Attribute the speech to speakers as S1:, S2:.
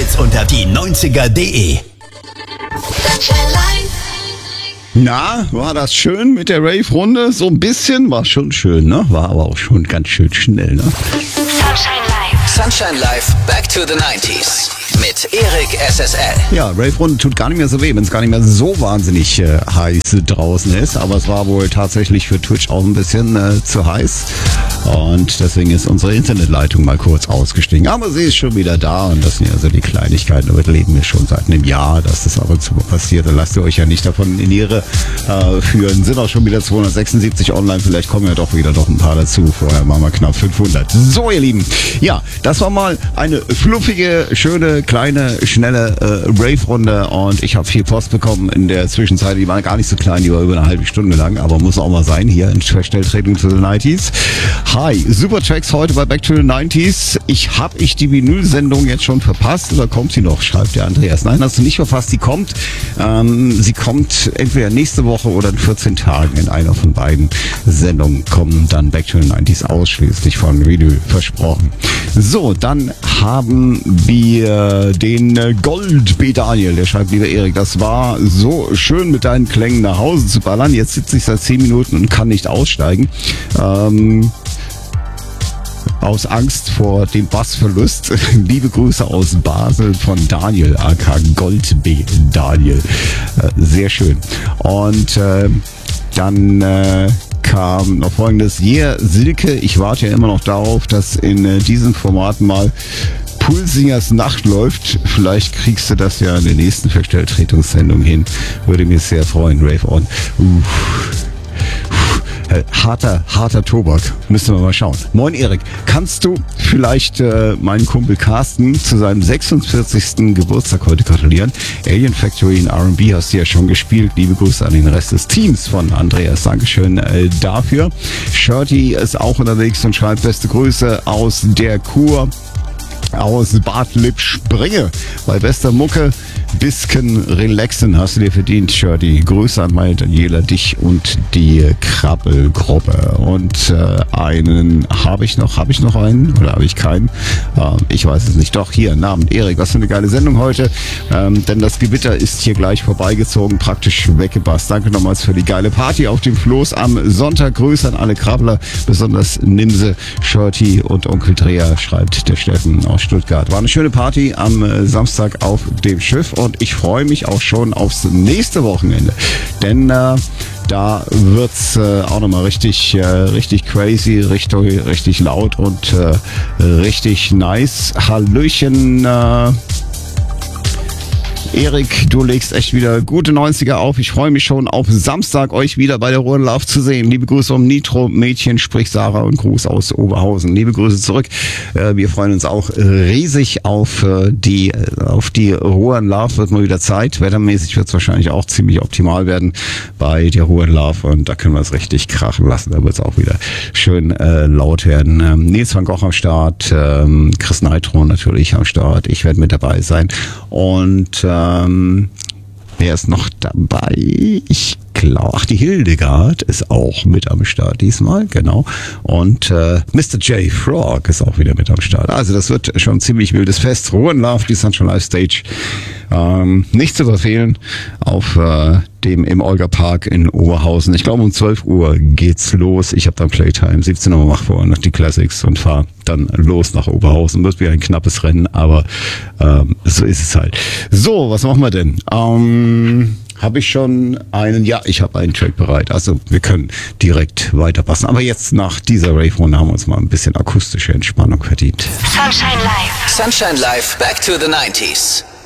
S1: Hits unter die90er.de.
S2: Na, war das schön mit der Rave-Runde? So ein bisschen war schon schön, ne? War aber auch schon ganz schön schnell, ne?
S3: Sunshine Live, Back to the 90s. Mit Erik SSL.
S2: Ja, Rave-Runde tut gar nicht mehr so weh, wenn es gar nicht mehr so wahnsinnig heiß draußen ist. Aber es war wohl tatsächlich für Twitch auch ein bisschen zu heiß. Und deswegen ist unsere Internetleitung mal kurz ausgestiegen. Aber sie ist schon wieder da und das sind ja so die Kleinigkeiten. Damit leben wir schon seit einem Jahr, dass das ab und zu passiert. Dann lasst ihr euch ja nicht davon in die Irre führen. Sind auch schon wieder 276 online. Vielleicht kommen ja doch wieder noch ein paar dazu. Vorher machen wir knapp 500. So, ihr Lieben. Ja, das war mal eine fluffige, schöne, kleine, schnelle Rave-Runde. Und ich habe viel Post bekommen in der Zwischenzeit. Die war gar nicht so klein. Die war über eine halbe Stunde lang. Aber muss auch mal sein hier in Stellvertretung zu den 90s. Hi, super Tracks heute bei Back to the 90s. Hab ich die Vinyl-Sendung jetzt schon verpasst oder kommt sie noch? Schreibt der Andreas. Nein, hast du nicht verpasst. Sie kommt. Sie kommt entweder nächste Woche oder in 14 Tagen. In einer von beiden Sendungen kommen dann Back to the 90s ausschließlich von Vinyl versprochen. So, dann haben wir den Gold B. Daniel. Der schreibt, lieber Erik, das war so schön mit deinen Klängen nach Hause zu ballern. Jetzt sitze ich seit 10 Minuten und kann nicht aussteigen. Aus Angst vor dem Bassverlust. Liebe Grüße aus Basel von Daniel, aka Gold B. Daniel. Sehr schön. Und dann kam noch folgendes. Silke, ich warte ja immer noch darauf, dass in diesen Formaten mal Pulsingers Nacht läuft. Vielleicht kriegst du das ja in der nächsten Verstelltretungssendung hin. Würde mich sehr freuen. Rave on. Harter Tobak. Müssen wir mal schauen. Moin Erik, kannst du vielleicht meinen Kumpel Carsten zu seinem 46. Geburtstag heute gratulieren? Alien Factory in R&B hast du ja schon gespielt. Liebe Grüße an den Rest des Teams von Andreas. Dankeschön dafür. Shirty ist auch unterwegs und schreibt beste Grüße aus der Kur. Aus Bad Lippspringe. Bei bester Mucke, bisschen relaxen hast du dir verdient, Shirty. Grüße an meine Daniela, dich und die Krabbelgruppe. Und einen habe ich noch einen oder habe ich keinen? Ich weiß es nicht. Doch, hier, Namen Erik, was für eine geile Sendung heute. Denn das Gewitter ist hier gleich vorbeigezogen, praktisch weggebast. Danke nochmals für die geile Party auf dem Floß am Sonntag. Grüße an alle Krabbler, besonders Nimse, Shirty und Onkel Dreher, schreibt der Steffen aus Stuttgart. War eine schöne Party am Samstag auf dem Schiff und ich freue mich auch schon aufs nächste Wochenende. Denn da wird's auch nochmal richtig crazy, richtig laut und richtig nice. Hallöchen, Erik, du legst echt wieder gute 90er auf. Ich freue mich schon auf Samstag, euch wieder bei der Ruhenlauf zu sehen. Liebe Grüße um Nitro-Mädchen, sprich Sarah und Gruß aus Oberhausen. Liebe Grüße zurück. Wir freuen uns auch riesig auf die Ruhenlauf. Wird mal wieder Zeit. Wettermäßig wird es wahrscheinlich auch ziemlich optimal werden bei der Ruhenlauf. Und da können wir es richtig krachen lassen. Da wird es auch wieder schön laut werden. Nils van Gogh am Start, Chris Neitro natürlich am Start. Ich werde mit dabei sein. Und wer ist noch dabei? Ich glaube, die Hildegard ist auch mit am Start diesmal, genau. Und Mr. J. Frog ist auch wieder mit am Start. Also das wird schon ein ziemlich wildes Fest. Ruhenlauf, die Sunshine Live Stage. Nicht zu verfehlen auf dem im Olga Park in Oberhausen. Ich glaube um 12 Uhr geht's los. Ich habe dann Playtime. 17 Uhr mach vorher noch die Classics und fahre dann los nach Oberhausen. Wird wieder ein knappes Rennen, aber so ist es halt. So, was machen wir denn? Habe ich schon einen? Ja, ich habe einen Track bereit. Also wir können direkt weiterpassen. Aber jetzt nach dieser Rave-Runde haben wir uns mal ein bisschen akustische Entspannung verdient.
S3: Sunshine Live. Sunshine Live, Back to the 90s.